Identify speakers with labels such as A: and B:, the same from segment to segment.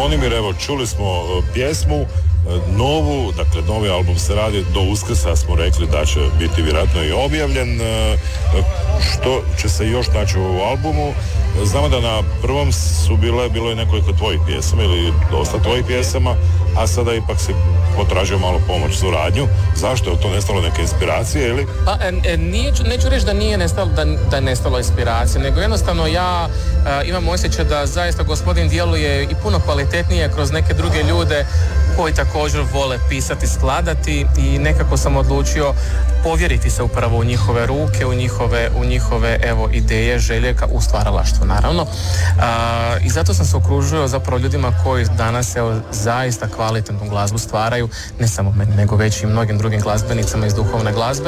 A: Zvonimir, evo, čuli smo pjesmu novu, dakle novi album se radi, do Uskrsa smo rekli da će biti vjerojatno i objavljen. Što će se još naći u ovom albumu? Znamo da na prvom bilo je nekoliko tvojih pjesama ili dosta tvojih pjesama, a sada ipak si potražio malo pomoć, suradnju. Zašto je to nestalo neke inspiracije ili?
B: Pa neću reći da nije nestalo, da je nestalo inspiracije, nego jednostavno ja imam osjećaj da zaista gospodin djeluje i puno kvalitetnije kroz neke druge ljude koji također vole pisati, skladati i nekako sam odlučio povjeriti se upravo u njihove ruke, u njihove evo ideje, želje u stvaralaštvu naravno. I zato sam se okružio zapravo ljudima koji danas evo zaista kvalitetnu glazbu stvaraju, ne samo meni, nego već i mnogim drugim glazbenicama iz duhovne glazbe.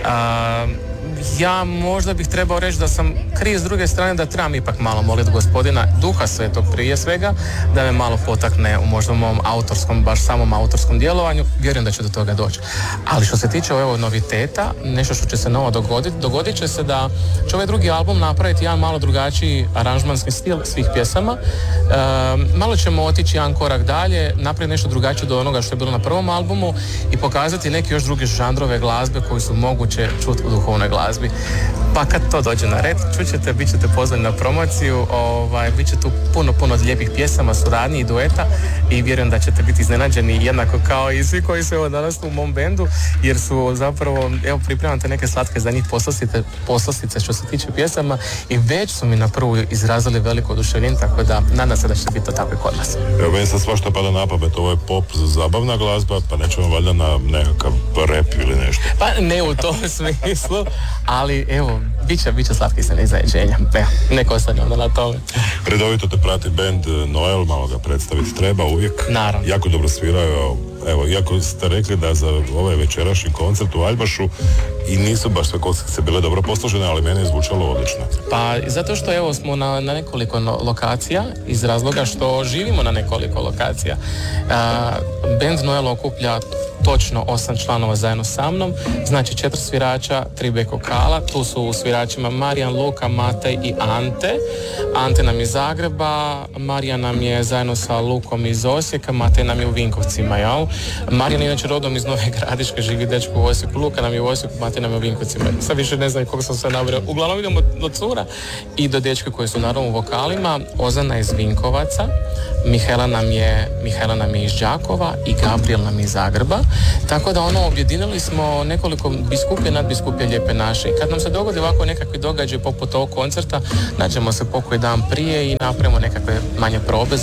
B: Ja možda bih trebao reći da sam kriv s druge strane, da trebam ipak malo moliti gospodina Duha Svetog prije svega, da me malo potakne u možda mom autorskom, baš samom autorskom djelovanju. Vjerujem da će do toga doći. Ali što se tiče evo noviteta, nešto što će se novo dogodit će se da će ovaj drugi album napraviti jedan malo drugačiji aranžmanski stil svih pjesama. Malo ćemo otići jedan korak dalje, napraviti nešto drugačije do onoga što je bilo na prvom albumu i pokazati neke još druge žanrove glazbe koji su moguće čuti u duhovnoj glazbi. Pa kad to dođe na red, čućete, bit ćete pozvani na promociju, bit će tu puno lijepih pjesama, suradnji i dueta i vjerujem da ćete biti iznenađeni jednako kao i svi koji su evo danas u mom bendu, jer su zapravo, evo pripremate neke slatke za njih poslastice što se tiče pjesama i već su mi na prvu izrazili veliko oduševljenje, tako da nadam se da će biti to tako i kod nas.
A: Evo, meni sad svašta pada na pamet, ovo je pop zabavna glazba, pa nećemo valjda na nekakav rap ili nešto.
B: Pa ne u tom smislu, ali evo, bit će slatki se iznenađenja. Neko ostane onda na tome.
A: Redovito te prati bend Noel, malo ga predstaviti treba uvijek.
B: Naravno.
A: Jako dobro sviraju. Evo, iako ste rekli da za ovaj večerašnji koncert u Aljbašu i nisu baš sve koncerte bile dobro poslužene, ali meni je zvučalo odlično.
B: Pa zato što evo smo na nekoliko lokacija, iz razloga što živimo na nekoliko lokacija. Bend Noel okuplja točno 8 članova zajedno sa mnom, znači 4 svirača, 3 back vokala, tu su u sviračima Marijan, Luka, Matej i Ante. Ante nam je iz Zagreba, Marijan nam je zajedno sa Lukom iz Osijeka, Matej nam je u Vinkovcima, jel? Marijan je inače rodom iz Nove Gradiške, živi dečko u Osijeku, Luka nam je u Osijeku, Matej nam je u Vinkovcima. Sad više ne znam koga sam sve nabrao. Uglavnom idemo do cura i do dečka koji su naravno u vokalima. Ozana je iz Vinkovaca, Mihajla nam je iz Đakova i Gabriel nam je iz Zagreba. Tako da objedinili smo nekoliko biskupije, nadbiskupije Lijepe naše. I kad nam se dogodi ovako nekakvi događaj poput ovog koncerta, nađemo se pokoji dan prije i napravimo nekakve manje probe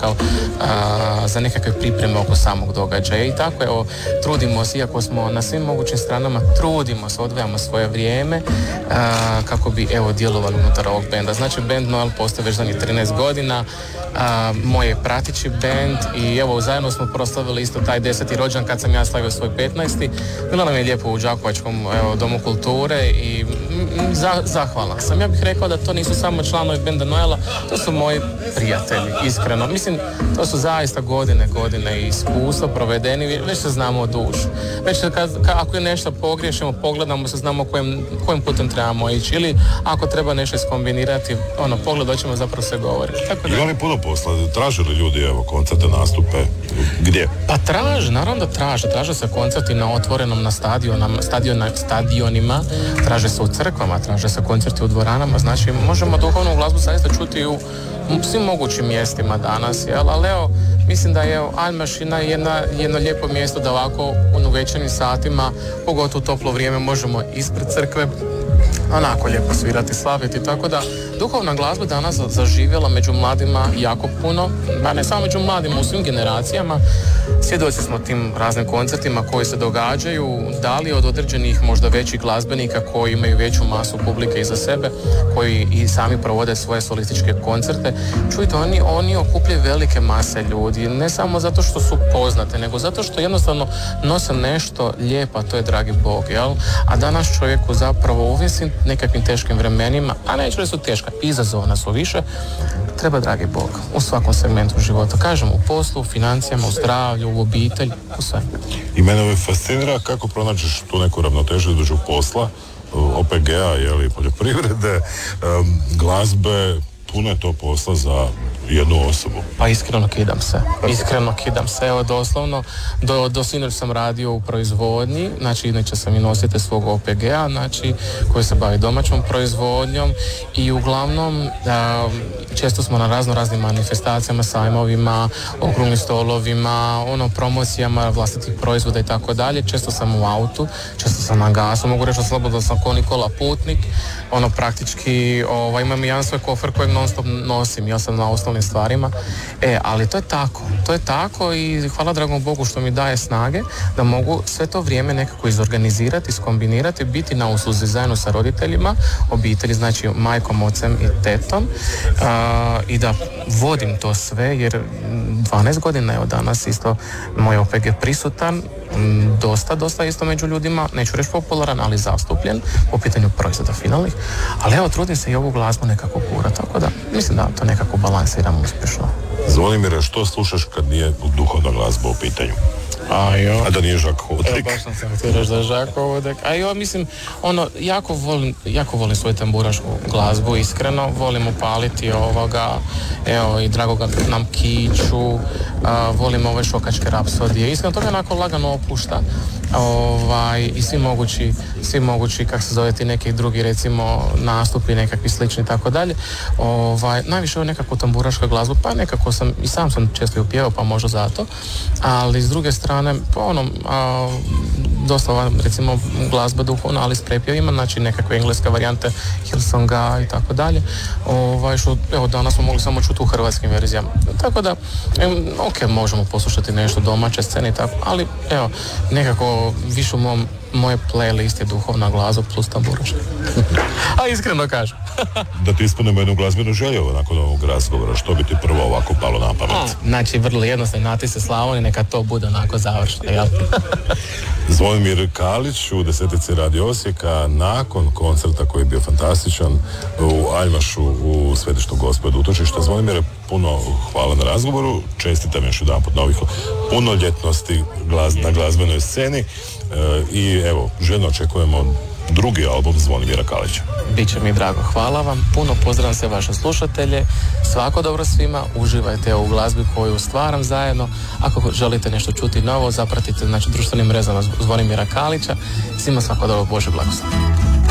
B: za nekakve pripreme oko samog događaja. I tako evo, trudimo se, iako smo na svim mogućim stranama, trudimo se, odvajamo svoje vrijeme kako bi evo djelovali unutar ovog benda. Znači bend Noel postoji već zadnjih 13 godina, moj je pratići bend i evo zajedno smo proslavili isto taj 10. rođendan kad sam ja slavio svoj 15. Bilo nam je lijepo u Đakovačkom domu kulture i zahvalan sam. Ja bih rekao da to nisu samo članovi benda Noela, to su moji prijatelji, iskreno. Mislim, to su zaista godine i iskustva provedeni, već se znamo o dušu. Već ako je nešto pogriješimo, pogledamo se, znamo kojim putem trebamo ići ili ako treba nešto iskombinirati, pogled očima zapravo se govori.
A: I oni puno posla, traže li ljudi koncerte, nastupe, gdje?
B: Pa naravno da traže se koncerti na otvorenom, na stadionima, traže se u crkvama, traže se koncerti u dvoranama, znači možemo duhovnu glazbu zaista čuti u svim mogućim mjestima danas, jel? Ali evo, mislim da je Aljmašina jedno lijepo mjesto da ovako u večernjim satima, pogotovo u toplo vrijeme, možemo ispred crkve onako lijepo svirati, slaviti, tako da duhovna glazba danas zaživjela među mladima jako puno, a ne samo među mladima, u svim generacijama. Svjedoci smo tim raznim koncertima koji se događaju, da li od određenih možda većih glazbenika koji imaju veću masu publike iza sebe, koji i sami provode svoje solističke koncerte. Čujte, oni okupljaju velike mase ljudi, ne samo zato što su poznate, nego zato što jednostavno nose nešto lijepo, a to je dragi Bog, jel? A danas čovjeku zapravo u nekakvim teškim vremenima, a neću da su teška, izazovna su više, treba dragi Bog u svakom segmentu života. Kažem, u poslu, u financijama, u zdravlju, u obitelji, u sve.
A: I mene fascinira kako pronađeš tu neku ravnotežu između posla, OPG-a, poljoprivrede, glazbe, puno je to posla za jednu osobu.
B: Pa iskreno kidam se, evo doslovno, do sinoć sam radio u proizvodnji, znači inače sam i nositelj svog OPG-a, znači koji se bavi domaćom proizvodnjom i uglavnom često smo na raznim manifestacijama, sajmovima, okruglim stolovima, promocijama vlastitih proizvoda i tako dalje. Često sam u autu, često sam na gasu, mogu reći slobodno da sam ko Nikola Putnik, praktički imam jedan svoj kofer kojeg non stop nosim, ja sam na osnovnim stvarima, ali to je tako i hvala dragom Bogu što mi daje snage da mogu sve to vrijeme nekako izorganizirati, iskombinirati, biti na usluzi zajedno sa roditeljima, obitelji, znači majkom, ocem i tetom, i da vodim to sve, jer 12 godina je od danas isto moj OPG prisutan, dosta isto među ljudima, neću reći popularan, ali zastupljen po pitanju proizvoda finalnih, ali evo trudim se i ovu glazbu nekako gurati, tako da mislim da to nekako balansiram uspješno.
A: Zvonimire, što slušaš kad nije duhovna glazba u pitanju? A da nije Žako Hodek?
B: Baš sam htio reći da je Žako Hodek. Mislim, jako volim svoju tamburašku glazbu, iskreno, volim upaliti i dragoga nam Kiću, volim ove šokačke rapsodije, iskreno to me onako lagano opušta, i svi mogući, kak se zove ti neki drugi, recimo, nastupi, nekakvi slični, tako dalje, najviše je nekako tamburaška glazba, pa nekako i sam sam često ju pjevao, pa možda zato, ali s druge strane, dosta recimo glazba duhovna, ali s prepjevima, znači nekakve engleske varijante Hillsonga i tako dalje, što evo danas smo mogli samo čuti u hrvatskim verzijama, tako da možemo poslušati nešto domaće scene i tako, ali evo nekako više u moje playlist je duhovna glazba plus tamburaška. A iskreno kažem.
A: Da ti ispunemo jednu glazbenu želju nakon ovog razgovora, što bi ti prvo ovako palo na pamet?
B: Znači vrlo jednostavno, natisne Slavonije, neka to bude onako završno, jel?
A: Zvonimir Kalić u Desetici Radio Osijeka nakon koncerta koji je bio fantastičan u Aljmašu u Svetištu Gospe Utočišta. Zvonimire, puno hvala na razgovoru, čestitam još jedanput na ovih punoljetnosti na glazbenoj sceni i evo, željno očekujemo drugi album Zvonimira Kalića.
B: Biće mi drago, hvala vam, puno pozdravljam sve vaše slušatelje, svako dobro svima, uživajte u glazbi koju stvaram zajedno, ako želite nešto čuti novo, zapratite društvenim mrežama Zvonimira Kalića, svima svako dobro, Bože blagoslov.